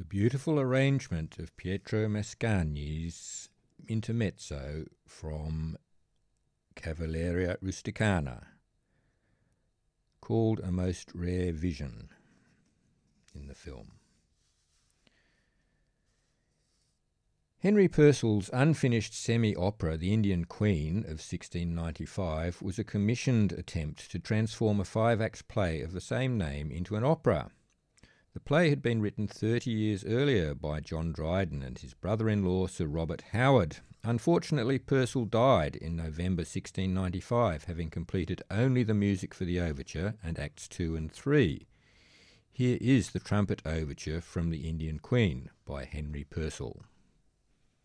beautiful arrangement of Pietro Mascagni's intermezzo from Cavalleria Rusticana, called A Most Rare Vision in the film. Henry Purcell's unfinished semi-opera The Indian Queen of 1695 was a commissioned attempt to transform a 5-act play of the same name into an opera. The play had been written 30 years earlier by John Dryden and his brother-in-law Sir Robert Howard. Unfortunately, Purcell died in November 1695, having completed only the music for the overture and Acts 2 and 3. Here is the trumpet overture from The Indian Queen by Henry Purcell.